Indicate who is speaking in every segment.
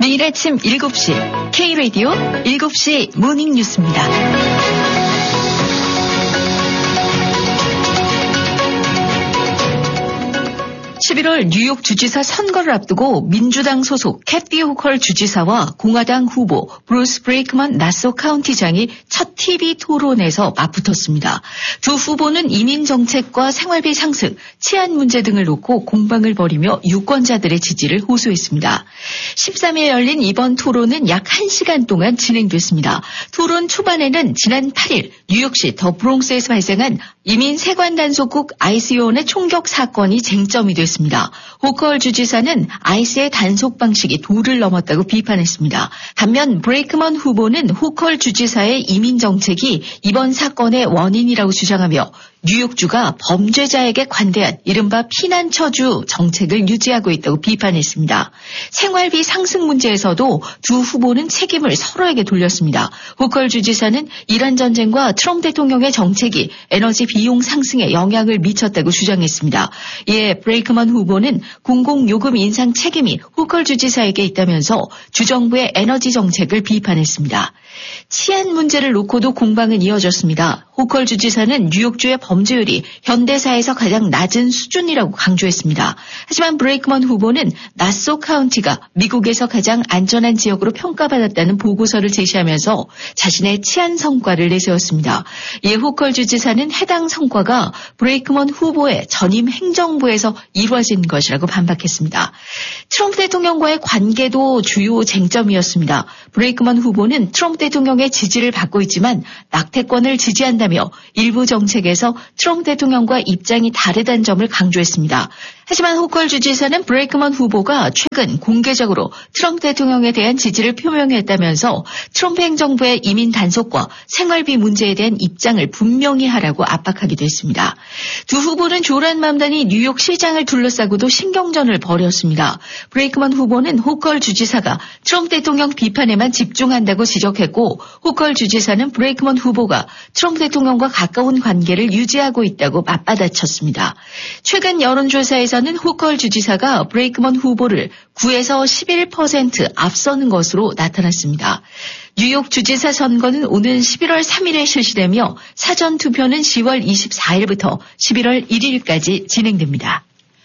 Speaker 1: 매일 아침 7시 K-라디오 7시 모닝뉴스입니다. 11월 뉴욕 주지사 선거를 앞두고 민주당 소속 캐티 호컬 주지사와 공화당 후보 브루스 브레이크먼 나소 카운티장이 첫 TV 토론에서 맞붙었습니다. 두 후보는 이민 정책과 생활비 상승, 치안 문제 등을 놓고 공방을 벌이며 유권자들의 지지를 호소했습니다. 13일 열린 이번 토론은 약 1시간 동안 진행됐습니다. 토론 초반에는 지난 8일 뉴욕시 더 브롱스에서 발생한 이민 세관 단속국 아이스 요원의 총격 사건이 쟁점이 됐습니다. 호컬 주지사는 아이스의 단속 방식이 도를 넘었다고 비판했습니다. 반면 브레이크먼 후보는 호컬 주지사의 이민 정책이 이번 사건의 원인이라고 주장하며 뉴욕주가 범죄자에게 관대한 이른바 피난처주 정책을 유지하고 있다고 비판했습니다. 생활비 상승 문제에서도 두 후보는 책임을 서로에게 돌렸습니다. 호컬 주지사는 이란 전쟁과 트럼프 대통령의 정책이 에너지 비용 상승에 영향을 미쳤다고 주장했습니다. 이에 브레이크먼 후보는 공공요금 인상 책임이 호컬 주지사에게 있다면서 주정부의 에너지 정책을 비판했습니다. 치안 문제를 놓고도 공방은 이어졌습니다. 호컬 주지사는 뉴욕주의 범죄율이 현대사에서 가장 낮은 수준이라고 강조했습니다. 하지만 브레이크먼 후보는 나소 카운티가 미국에서 가장 안전한 지역으로 평가받았다는 보고서를 제시하면서 자신의 치안 성과를 내세웠습니다. 이에 호컬 주지사는 해당 성과가 브레이크먼 후보의 전임 행정부에서 이루어진 것이라고 반박했습니다. 트럼프 대통령과의 관계도 주요 쟁점이었습니다. 브레이크먼 후보는 트럼프 대통령의 지지를 받고 있지만 낙태권을 지지한다며 일부 정책에서 트럼프 대통령과 입장이 다르다는 점을 강조했습니다. 하지만 호컬 주지사는 브레이크먼 후보가 최근 공개적으로 트럼프 대통령에 대한 지지를 표명했다면서 트럼프 행정부의 이민 단속과 생활비 문제에 대한 입장을 분명히 하라고 압박하기도 했습니다. 두 후보는 조란 맘단이 뉴욕 시장을 둘러싸고도 신경전을 벌였습니다. 브레이크먼 후보는 호컬 주지사가 트럼프 대통령 비판에만 집중한다고 지적했고 호컬 주지사는 브레이크먼 후보가 트럼프 대통령과 가까운 관계를 유지하고 있다고 맞받아쳤습니다. 최근 여론조사에서는 호컬 주지사가 브레이크먼 후보를 9에서 11% 앞서는 것으로 나타났습니다. 뉴욕 주지사 선거는 오는 11월 3일에 실시되며 사전투표는 10월 24일부터 11월 1일까지 진행됩니다.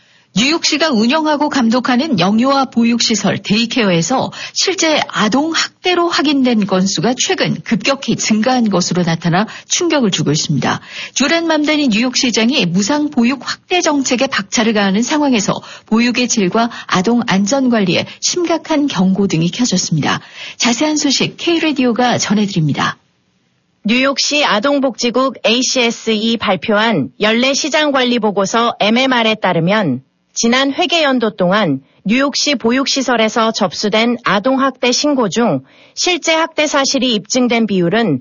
Speaker 1: 뉴욕시가 운영하고 감독하는 영유아 보육시설 데이케어에서 실제 아동 학대로 확인된 건수가 최근 급격히 증가한 것으로 나타나 충격을 주고 있습니다. 조란 맘다니 뉴욕시장이 무상 보육 확대 정책에 박차를 가하는 상황에서 보육의 질과 아동 안전관리에 심각한 경고등이 켜졌습니다. 자세한 소식 K-라디오가 전해드립니다.
Speaker 2: 뉴욕시 아동복지국 ACS이 발표한 연례 시장관리보고서 MMR에 따르면 지난 회계연도 동안 뉴욕시 보육시설에서 접수된 아동학대 신고 중 실제 학대 사실이 입증된 비율은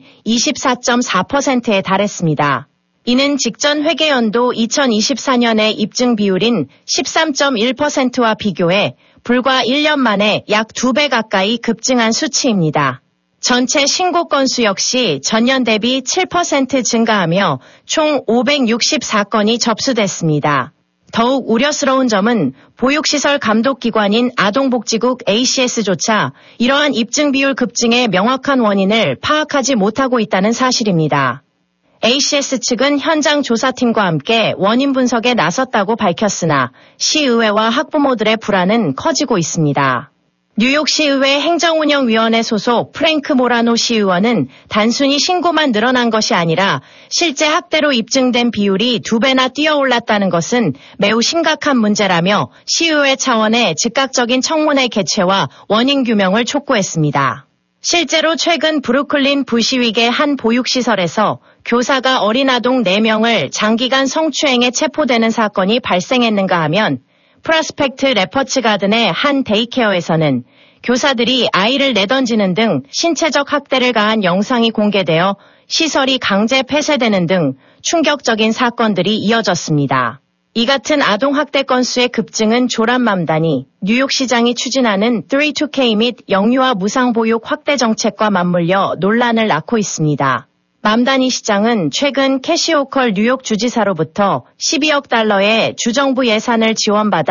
Speaker 2: 24.4%에 달했습니다. 이는 직전 회계연도 2024년의 입증 비율인 13.1%와 비교해 불과 1년 만에 약 2배 가까이 급증한 수치입니다. 전체 신고 건수 역시 전년 대비 7% 증가하며 총 564건이 접수됐습니다. 더욱 우려스러운 점은 보육시설 감독기관인 아동복지국 ACS조차 이러한 입증 비율 급증의 명확한 원인을 파악하지 못하고 있다는 사실입니다. ACS 측은 현장 조사팀과 함께 원인 분석에 나섰다고 밝혔으나 시의회와 학부모들의 불안은 커지고 있습니다. 뉴욕시의회 행정운영위원회 소속 프랭크 모라노 시의원은 단순히 신고만 늘어난 것이 아니라 실제 학대로 입증된 비율이 2배나 뛰어올랐다는 것은 매우 심각한 문제라며 시의회 차원의 즉각적인 청문회 개최와 원인 규명을 촉구했습니다. 실제로 최근 브루클린 부시윅의 한 보육시설에서 교사가 어린 아동 4명을 장기간 성추행에 체포되는 사건이 발생했는가 하면 프로스펙트 레퍼츠 가든의 한 데이케어에서는 교사들이 아이를 내던지는 등 신체적 학대를 가한 영상이 공개되어 시설이 강제 폐쇄되는 등 충격적인 사건들이 이어졌습니다. 이 같은 아동학대 건수의 급증은 조란맘다니 뉴욕시장이 추진하는 3-2K 및 영유아 무상보육 확대 정책과 맞물려 논란을 낳고 있습니다. 맘다니 시장은 최근 캐시 호컬 뉴욕 주지사로부터 $12억 주정부 예산을 지원받아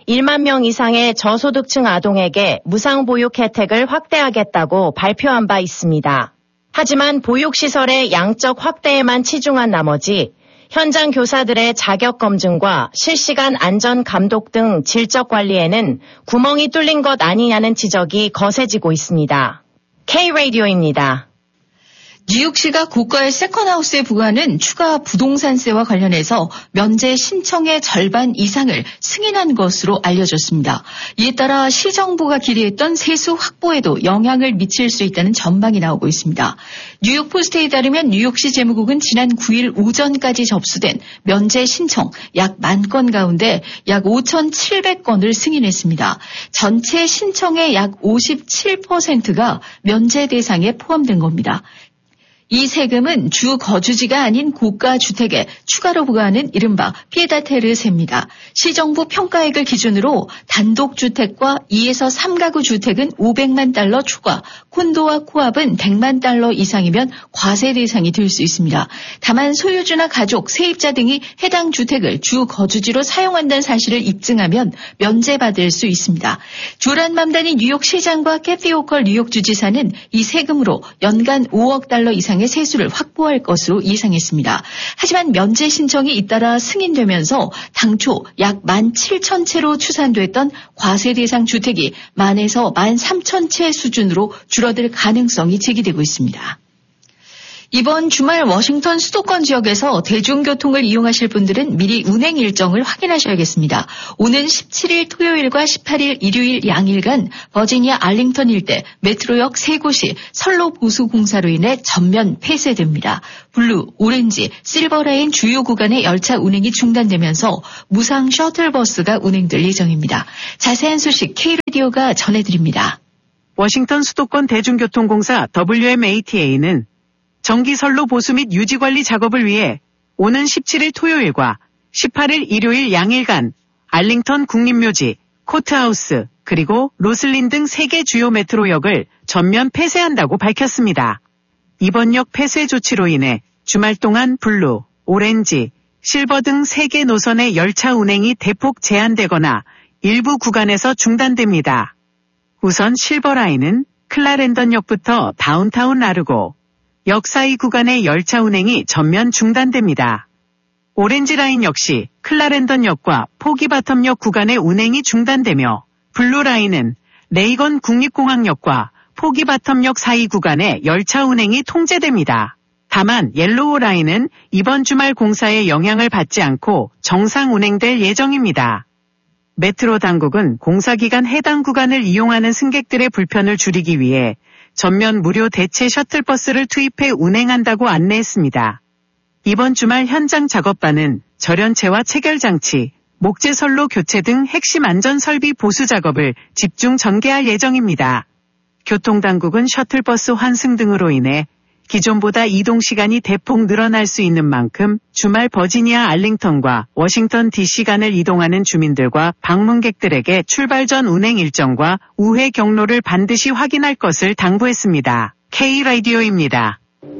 Speaker 2: 1만 명 이상의 저소득층 아동에게 무상보육 혜택을 확대하겠다고 발표한 바 있습니다. 하지만 보육시설의 양적 확대에만 치중한 나머지 현장 교사들의 자격 검증과 실시간 안전 감독 등 질적 관리에는 구멍이 뚫린 것 아니냐는 지적이 거세지고 있습니다. K-라디오입니다.
Speaker 1: 뉴욕시가 고가의 세컨하우스에 부과하는 추가 부동산세와 관련해서 면제 신청의 절반 이상을 승인한 것으로 알려졌습니다. 이에 따라 시정부가 기대했던 세수 확보에도 영향을 미칠 수 있다는 전망이 나오고 있습니다. 뉴욕 포스트에 따르면 뉴욕시 재무국은 지난 9일 오전까지 접수된 면제 신청 약 10,000건 가운데 약 5,700건을 승인했습니다. 전체 신청의 약 57%가 면제 대상에 포함된 겁니다. 이 세금은 주 거주지가 아닌 고가 주택에 추가로 부과하는 이른바 피에다테르세입니다. 시정부 평가액을 기준으로 단독주택과 2에서 3가구 주택은 $500만 추가, 콘도와 코압은 $100만 이상이면 과세 대상이 될 수 있습니다. 다만 소유주나 가족, 세입자 등이 해당 주택을 주 거주지로 사용한다는 사실을 입증하면 면제받을 수 있습니다. 조란 맘다니 뉴욕시장과 캐티 호컬 뉴욕주지사는 이 세금으로 연간 $5억 이상의 세수를 확보할 것으로 예상했습니다. 하지만 면제 신청이 잇따라 승인되면서 당초 약 17,000채로 추산됐던 과세 대상 주택이 10,000에서 13,000채 수준으로 줄어들 가능성이 제기되고 있습니다. 이번 주말 워싱턴 수도권 지역에서 대중교통을 이용하실 분들은 미리 운행 일정을 확인하셔야겠습니다. 오는 17일 토요일과 18일 일요일 양일간 버지니아 알링턴 일대 메트로역 3곳이 선로 보수 공사로 인해 전면 폐쇄됩니다. 블루, 오렌지, 실버라인 주요 구간의 열차 운행이 중단되면서 무상 셔틀버스가 운행될 예정입니다. 자세한 소식 K-라디오가 전해드립니다.
Speaker 3: 워싱턴 수도권 대중교통공사 WMATA는 정기선로 보수 및 유지관리 작업을 위해 오는 17일 토요일과 18일 일요일 양일간 알링턴 국립묘지, 코트하우스, 그리고 로슬린 등 3개 주요 메트로역을 전면 폐쇄한다고 밝혔습니다. 이번 역 폐쇄 조치로 인해 주말 동안 블루, 오렌지, 실버 등 3개 노선의 열차 운행이 대폭 제한되거나 일부 구간에서 중단됩니다. 우선 실버라인은 클라렌던역부터 다운타운 라르고, 역 사이 구간의 열차 운행이 전면 중단됩니다. 오렌지 라인 역시 클라렌던역과 포기바텀역 구간의 운행이 중단되며 블루 라인은 레이건 국립공항역과 포기바텀역 사이 구간의 열차 운행이 통제됩니다. 다만 옐로우 라인은 이번 주말 공사의 영향을 받지 않고 정상 운행될 예정입니다. 메트로 당국은 공사 기간 해당 구간을 이용하는 승객들의 불편을 줄이기 위해 전면 무료 대체 셔틀버스를 투입해 운행한다고 안내했습니다. 이번 주말 현장 작업반은 절연체와 체결장치, 목재선로 교체 등 핵심 안전설비 보수 작업을 집중 전개할 예정입니다. 교통당국은 셔틀버스 환승 등으로 인해 기존보다 이동시간이 대폭 늘어날 수 있는 만큼 주말 버지니아 알링턴과 워싱턴 DC 간을 이동하는 주민들과 방문객들에게 출발 전 운행 일정과 우회 경로를 반드시 확인할 것을 당부했습니다. K-라디오입니다.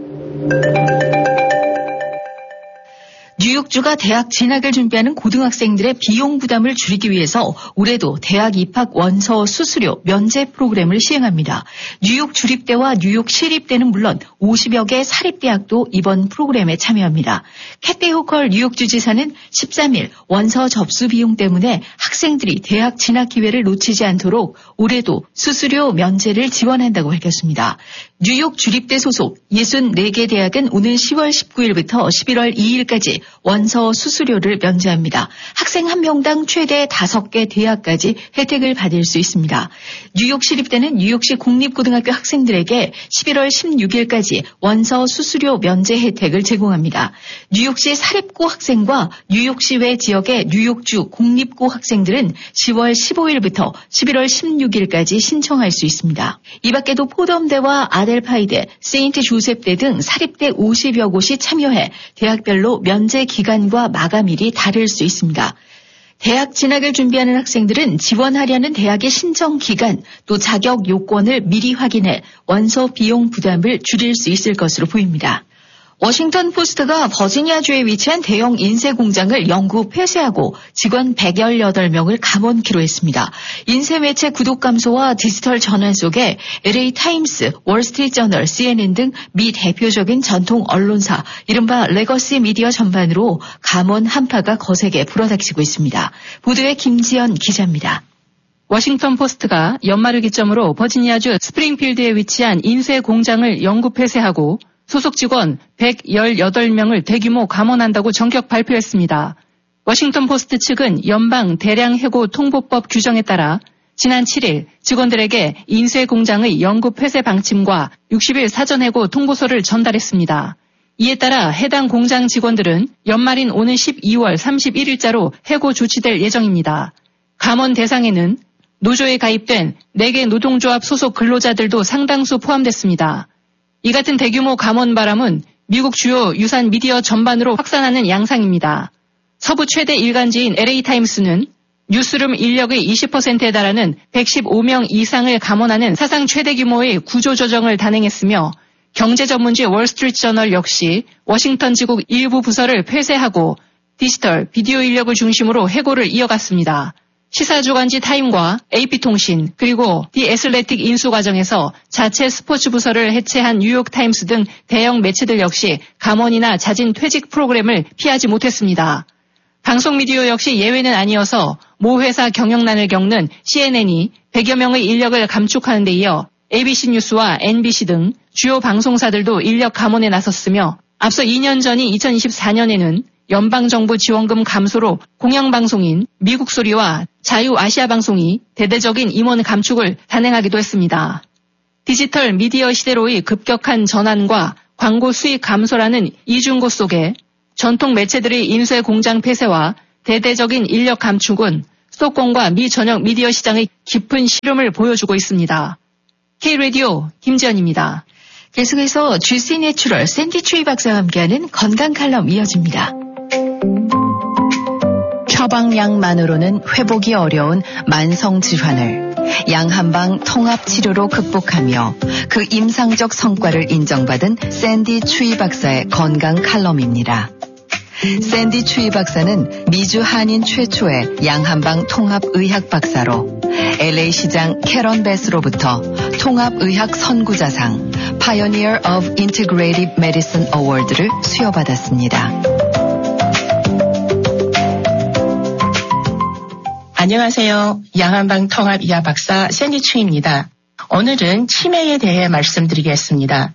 Speaker 1: 뉴욕주가 대학 진학을 준비하는 고등학생들의 비용 부담을 줄이기 위해서 올해도 대학 입학 원서 수수료 면제 프로그램을 시행합니다. 뉴욕 주립대와 뉴욕 시립대는 물론 50여 개 사립대학도 이번 프로그램에 참여합니다. 캐티 호컬 뉴욕주지사는 13일 원서 접수 비용 때문에 학생들이 대학 진학 기회를 놓치지 않도록 올해도 수수료 면제를 지원한다고 밝혔습니다. 뉴욕 주립대 소속 64개 대학은 오는 10월 19일부터 11월 2일까지 원서 수수료를 면제합니다. 학생 한 명당 최대 5개 대학까지 혜택을 받을 수 있습니다. 뉴욕 시립대는 뉴욕시 공립고등학교 학생들에게 11월 16일까지 원서 수수료 면제 혜택을 제공합니다. 뉴욕시 사립고 학생과 뉴욕시 외 지역의 뉴욕주 공립고 학생들은 10월 15일부터 11월 16일까지 신청할 수 있습니다. 이 밖에도 포덤대와 아델파이대, 세인트 조셉대 등 사립대 50여 곳이 참여해 대학별로 면제 기간과 마감일이 다를 수 있습니다. 대학 진학을 준비하는 학생들은 지원하려는 대학의 신청 기간 또 자격 요건을 미리 확인해 원서 비용 부담을 줄일 수 있을 것으로 보입니다. 워싱턴 포스트가 버지니아주에 위치한 대형 인쇄 공장을 영구 폐쇄하고 직원 118명을 감원키로 했습니다. 인쇄 매체 구독 감소와 디지털 전환 속에 LA 타임스, 월스트리트저널, CNN 등 미 대표적인 전통 언론사, 이른바 레거시 미디어 전반으로 감원 한파가 거세게 불어닥치고 있습니다. 보도에 김지연 기자입니다.
Speaker 4: 워싱턴 포스트가 연말을 기점으로 버지니아주 스프링필드에 위치한 인쇄 공장을 영구 폐쇄하고 소속 직원 118명을 대규모 감원한다고 전격 발표했습니다. 워싱턴 포스트 측은 연방 대량 해고 통보법 규정에 따라 지난 7일 직원들에게 인쇄 공장의 영구 폐쇄 방침과 60일 사전 해고 통보서를 전달했습니다. 이에 따라 해당 공장 직원들은 연말인 오는 12월 31일자로 해고 조치될 예정입니다. 감원 대상에는 노조에 가입된 4개 노동조합 소속 근로자들도 상당수 포함됐습니다. 이 같은 대규모 감원 바람은 미국 주요 유산 미디어 전반으로 확산하는 양상입니다. 서부 최대 일간지인 LA 타임스는 뉴스룸 인력의 20%에 달하는 115명 이상을 감원하는 사상 최대 규모의 구조조정을 단행했으며 경제 전문지 월스트리트저널 역시 워싱턴 지국 일부 부서를 폐쇄하고 디지털, 비디오 인력을 중심으로 해고를 이어갔습니다. 시사주간지 타임과 AP통신 그리고 디 애슬레틱 인수 과정에서 자체 스포츠 부서를 해체한 뉴욕타임스 등 대형 매체들 역시 감원이나 자진 퇴직 프로그램을 피하지 못했습니다. 방송 미디어 역시 예외는 아니어서 모 회사 경영난을 겪는 CNN이 100여 명의 인력을 감축하는 데 이어 ABC 뉴스와 NBC 등 주요 방송사들도 인력 감원에 나섰으며 앞서 2년 전인 2024년에는 연방정부 지원금 감소로 공영방송인 미국소리와 자유아시아방송이 대대적인 임원 감축을 단행하기도 했습니다. 디지털 미디어 시대로의 급격한 전환과 광고 수익 감소라는 이중고 속에 전통 매체들의 인쇄 공장 폐쇄와 대대적인 인력 감축은 수도권과 미 전역 미디어 시장의 깊은 시름을 보여주고 있습니다. K-라디오 김지연입니다.
Speaker 1: 계속해서 GC 내추럴 샌디 추이 박사와 함께하는 건강 칼럼 이어집니다.
Speaker 2: 처방약만으로는 회복이 어려운 만성 질환을 양한방 통합 치료로 극복하며 그 임상적 성과를 인정받은 샌디 추이 박사의 건강 칼럼입니다. 샌디 추이 박사는 미주 한인 최초의 양한방 통합의학 박사로 LA 시장 캐런 베스로부터 통합의학 선구자상 Pioneer of Integrative Medicine Award를 수여받았습니다.
Speaker 5: 안녕하세요. 양한방 통합의학 박사 샌디 추입니다. 오늘은 치매에 대해 말씀드리겠습니다.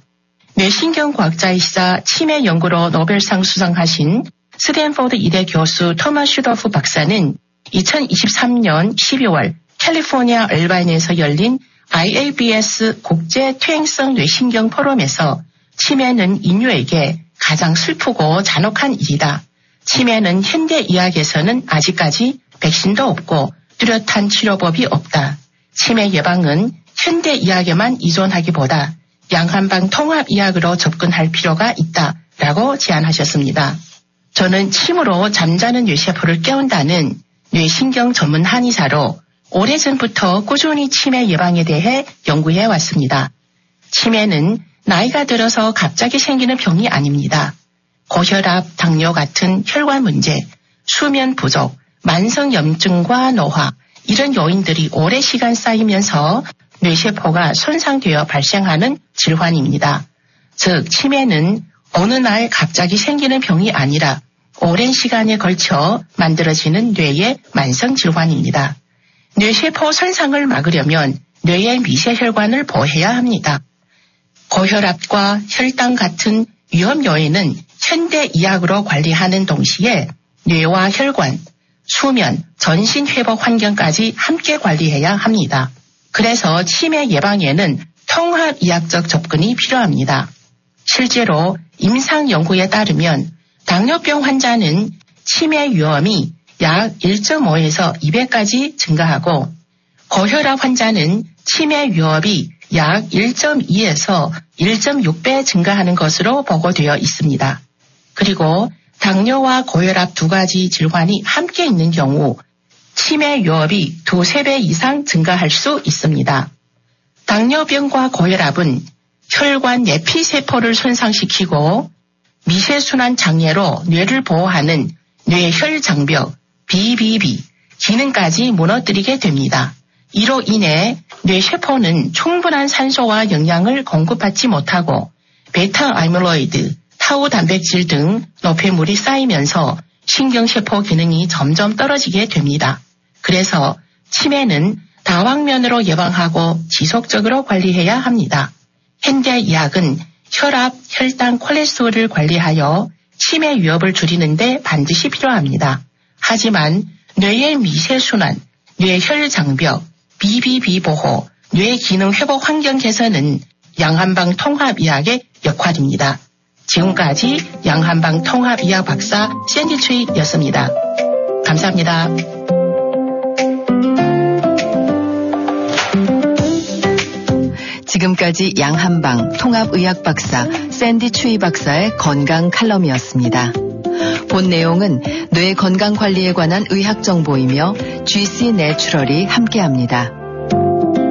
Speaker 5: 뇌신경과학자이사 치매 연구로 노벨상 수상하신 스탠포드 이대 교수 토마스 슈더프 박사는 2023년 12월 캘리포니아 얼바인에서 열린 IABS 국제 퇴행성 뇌신경 포럼에서 치매는 인류에게 가장 슬프고 잔혹한 일이다. 치매는 현대 의학에서는 아직까지 백신도 없고 뚜렷한 치료법이 없다. 치매 예방은 현대 의학에만 의존하기보다 양한방 통합의학으로 접근할 필요가 있다라고 제안하셨습니다. 저는 침으로 잠자는 뇌세포를 깨운다는 뇌신경 전문 한의사로 오래전부터 꾸준히 치매 예방에 대해 연구해 왔습니다. 치매는 나이가 들어서 갑자기 생기는 병이 아닙니다. 고혈압, 당뇨 같은 혈관 문제, 수면 부족, 만성 염증과 노화 이런 요인들이 오랜 시간 쌓이면서 뇌세포가 손상되어 발생하는 질환입니다. 즉 치매는 어느 날 갑자기 생기는 병이 아니라 오랜 시간에 걸쳐 만들어지는 뇌의 만성 질환입니다. 뇌세포 손상을 막으려면 뇌의 미세혈관을 보호해야 합니다. 고혈압과 혈당 같은 위험 요인은 현대 의학으로 관리하는 동시에 뇌와 혈관, 수면, 전신 회복 환경까지 함께 관리해야 합니다. 그래서 치매 예방에는 통합의학적 접근이 필요합니다. 실제로 임상 연구에 따르면 당뇨병 환자는 치매 위험이 약 1.5에서 2배까지 증가하고 고혈압 환자는 치매 위험이 약 1.2에서 1.6배 증가하는 것으로 보고되어 있습니다. 그리고 당뇨와 고혈압 두 가지 질환이 함께 있는 경우 치매 위험이 2~3배 이상 증가할 수 있습니다. 당뇨병과 고혈압은 혈관 내피세포를 손상시키고 미세순환 장애로 뇌를 보호하는 뇌혈 장벽 BBB 기능까지 무너뜨리게 됩니다. 이로 인해 뇌세포는 충분한 산소와 영양을 공급받지 못하고 베타 아미로이드, 타우 단백질 등 노폐물이 쌓이면서 신경세포 기능이 점점 떨어지게 됩니다. 그래서 치매는 다방면으로 예방하고 지속적으로 관리해야 합니다. 현대 의학은 혈압, 혈당, 콜레스테롤을 관리하여 치매 위협을 줄이는 데 반드시 필요합니다. 하지만 뇌의 미세순환, 뇌혈 장벽, BBB 보호, 뇌 기능 회복 환경 개선은 양한방 통합의학의 역할입니다. 지금까지 양한방 통합의학 박사 샌디 추이였습니다. 감사합니다.
Speaker 6: 지금까지 양한방 통합의학 박사 샌디 추이 박사의 건강 칼럼이었습니다. 본 내용은 뇌 건강 관리에 관한 의학 정보이며 GC 내추럴이 함께합니다.